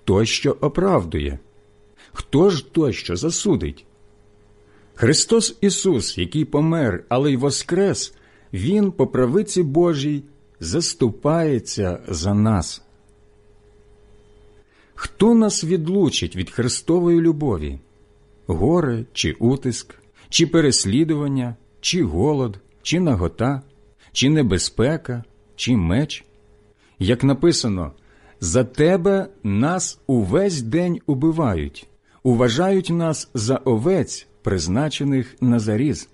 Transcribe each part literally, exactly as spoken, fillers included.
той, що оправдує? Хто ж той, що засудить? Христос Ісус, який помер, але й воскрес, Він по правиці Божій заступається за нас. Хто нас відлучить від Христової любові? Горе чи утиск, чи переслідування, чи голод, чи нагота, чи небезпека, чи меч? Як написано, «За тебе нас увесь день убивають, уважають нас за овець, призначених на заріз».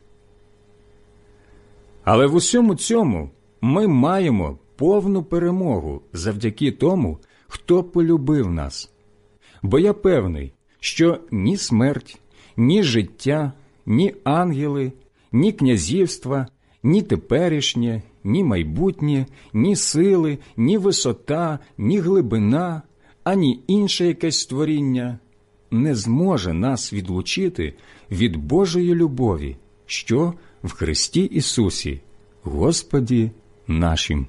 Але в усьому цьому ми маємо повну перемогу завдяки тому, хто полюбив нас. Бо я певний, що ні смерть, ні життя, ні ангели, ні князівства, ні теперішнє, ні майбутнє, ні сили, ні висота, ні глибина, ані інше якесь створіння не зможе нас відлучити від Божої любові, що в Христі Ісусі, Господі нашим.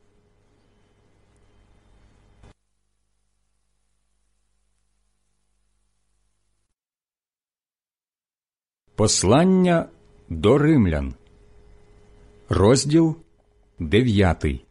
Послання до римлян, розділ дев'ятий.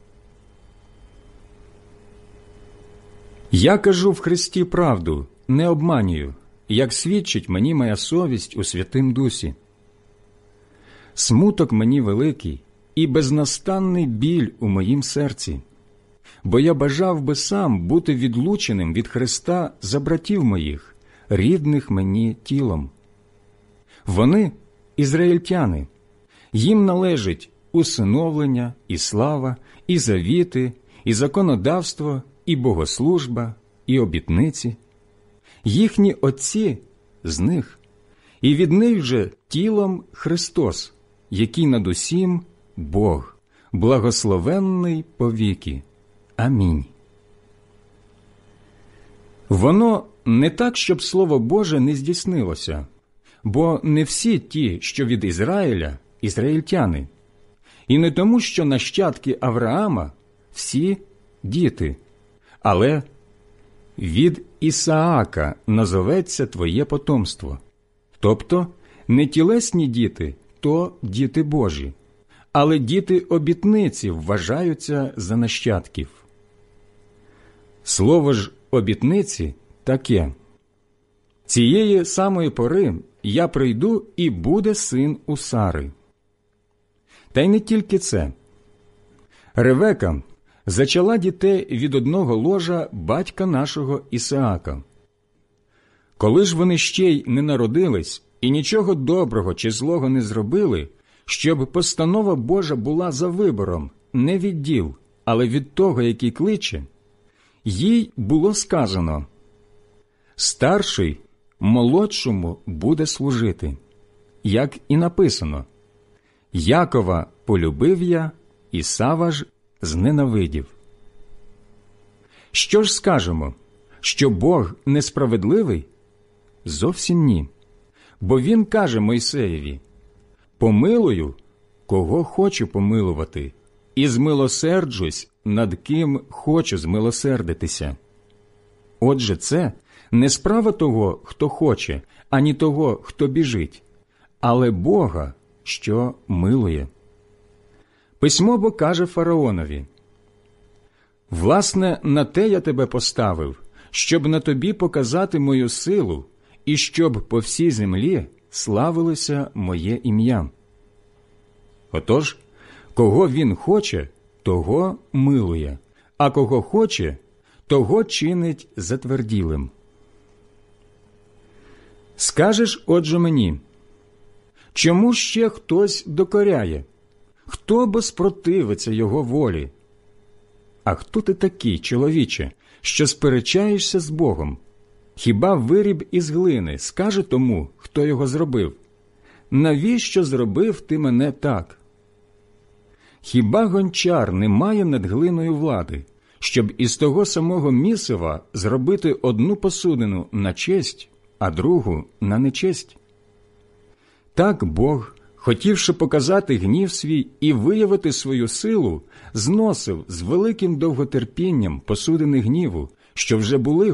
Я кажу в Христі правду, не обманюю, як свідчить мені моя совість у Святим Дусі. Смуток мені великий і безнастанний біль у моїм серці, бо я бажав би сам бути відлученим від Христа за братів моїх, рідних мені тілом. Вони – ізраїльтяни, їм належить усиновлення, і слава, і завіти, і законодавство, і богослужба, і обітниці. Їхні отці з них, і від них же тілом Христос, який над усім Бог, благословенний повіки. Амінь. Воно не так, щоб Слово Боже не здійснилося, бо не всі ті, що від Ізраїля, ізраїльтяни, і не тому, що нащадки Авраама всі діти, але від Ісаака назоветься твоє потомство. Тобто не тілесні діти, то діти Божі, але діти обітниці вважаються за нащадків. Слово ж обітниці таке: «Цієї самої пори я прийду, і буде син у Сари». Та й не тільки це. Ревека зачала дітей від одного ложа батька нашого Ісаака. Коли ж вони ще й не народились і нічого доброго чи злого не зробили, щоб постанова Божа була за вибором не від діл, але від того, який кличе, їй було сказано: «Старший молодшому буде служити», як і написано: «Якова полюбив я, Ісава ж зненавидів». Що ж скажемо? Що Бог несправедливий? Зовсім ні. Бо Він каже Мойсеєві: «Помилую, кого хочу помилувати, і змилосерджусь, над ким хочу змилосердитися». Отже, це не справа того, хто хоче, ані того, хто біжить, але Бога, що милує. Письмо бо каже фараонові: «Власне, на те я тебе поставив, щоб на тобі показати мою силу, і щоб по всій землі славилося моє ім'я». Отож, кого він хоче, того милує, а кого хоче, того чинить затверділим. Скажеш, отже, мені: чому ще хтось докоряє? Хто бо спротивиться його волі? А хто ти такий, чоловіче, що сперечаєшся з Богом? Хіба виріб із глини скаже тому, хто його зробив: навіщо зробив ти мене так? Хіба гончар не має над глиною влади, щоб із того самого місива зробити одну посудину на честь, а другу на нечесть? Так Бог, хотівши показати гнів свій і виявити свою силу, зносив з великим довготерпінням посудини гніву, що вже були